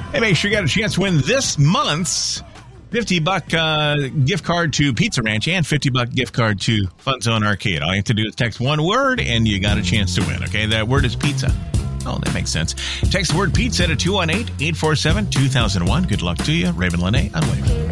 Hey, make sure you got a chance to win this month's $50 gift card to Pizza Ranch and $50 gift card to Fun Zone Arcade. All you have to do is text one word and you got a chance to win. Okay, that word is pizza. Oh, that makes sense. Text the word pizza to 218-847-2001. Good luck to you. Raven Lene on Wave.